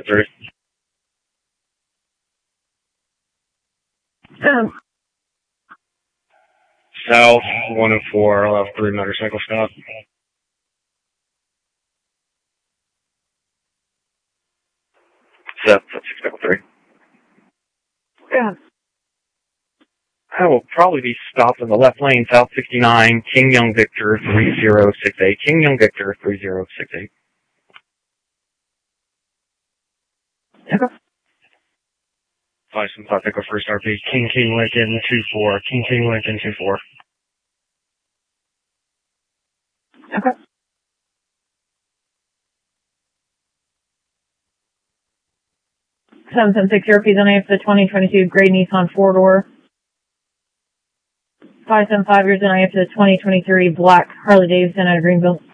through. South 104, I'll have 3 motorcycle stop. That's 603. Yeah. I will probably be stopped in the left lane, South 69, King Young Victor 3068. King Young Victor 3068. Okay. 575 Echo First RP, King Lincoln 24, King Lincoln 24. Okay. 776 Europees on AF the 2022 gray Nissan 4-door. 575 years on AF the 2023 black Harley Davidson out of Greenville.